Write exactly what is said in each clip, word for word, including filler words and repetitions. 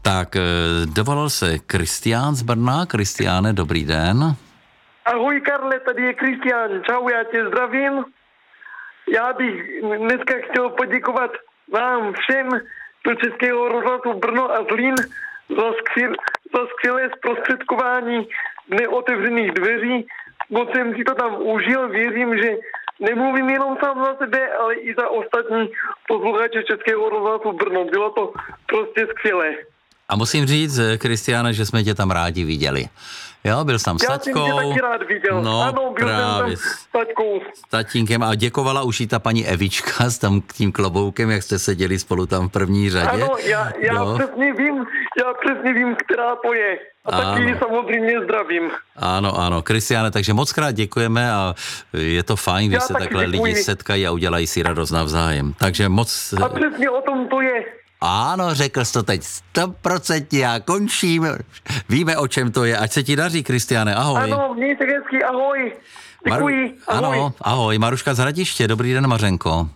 Tak dovolal se Kristián z Brna. Kristiáne, dobrý den. Ahoj Karle, tady je Kristián. Čau, já tě zdravím. Já bych dneska chtěl poděkovat vám všem do Českého rozhlasu Brno a Zlín za, skvěl, za skvělé zprostředkování neotevřených dveří. Moc jsem si to tam užil, věřím, že nemluvím jenom sám za sebe, ale i za ostatní posluchače Českého rozhlasu Brno. Bylo to prostě skvělé. A musím říct, Kristiáne, že jsme tě tam rádi viděli. Jo, byl jsem s taťkou. Já jsem tě taky rád viděl. No, ano, byl právě jsem tam s taťkou. S tatínkem a děkovala už i ta paní Evička s tam tím kloboukem, jak jste seděli spolu tam v první řadě. Ano, já, já no. přesně vím, já přesně vím, která to je. A ano. Taky samozřejmě zdravím. Ano, ano, Kristiáne, takže moc krát děkujeme a je to fajn, když se takhle děkuji. Lidi setkají a udělají si radost navzájem. Takže moc... A přesně o tom to je. Ano, řekl jsi to teď stoprocentně, já končím. Víme, o čem to je. Ať se ti daří, Kristiáne, ahoj. Ano, měj se hezky, ahoj. Děkuji, Maru... ahoj. Ano, ahoj, Maruška z Hradiště, dobrý den, Mařenko.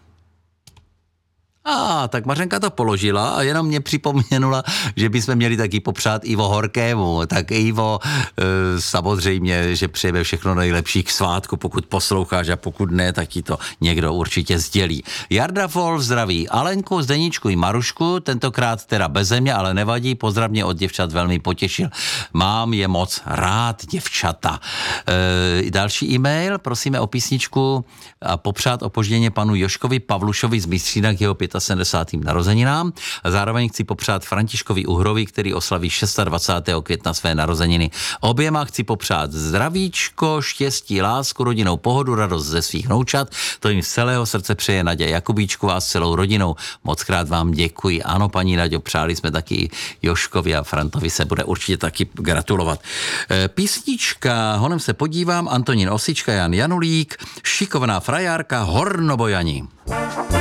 A, tak Mařenka to položila a jenom mě připomněnula, že bychom měli taky popřát Ivo Horkému. Tak Ivo, e, samozřejmě, že přejeme všechno nejlepší k svátku, pokud posloucháš a pokud ne, tak ti to někdo určitě sdělí. Jarda Wolf zdraví Alenku, Zdeničku i Marušku, tentokrát teda beze mě, ale nevadí, pozdrav mě od děvčat velmi potěšil. Mám je moc rád, děvčata. E, další e-mail, prosíme o písničku a popřát opožděně panu Joškovi Pavlušovi z Mystřína k jeho sedmdesátým narozeninám. A zároveň chci popřát Františkovi Uhrovi, který oslaví dvacátého šestého května své narozeniny. Oběma chci popřát zdravíčko, štěstí, lásku, rodinnou pohodu, radost ze svých vnoučat. To jim z celého srdce přeje Naďa Jakubíčková s celou rodinou. Mockrát vám děkuji. Ano, paní Naďo, přáli jsme taky Joškovi a Frantovi se bude určitě taky gratulovat. Písnička, honem se podívám, Antonín Osička, Jan Janulík, Šikovná frajárka, Hornobojani.